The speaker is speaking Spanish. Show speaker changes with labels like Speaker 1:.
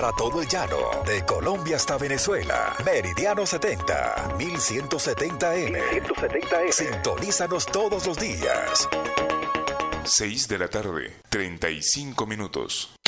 Speaker 1: Para todo el llano, de Colombia hasta Venezuela. Meridiano 70, 1170M. Sintonízanos todos los días.
Speaker 2: 6 de la tarde, 35 minutos.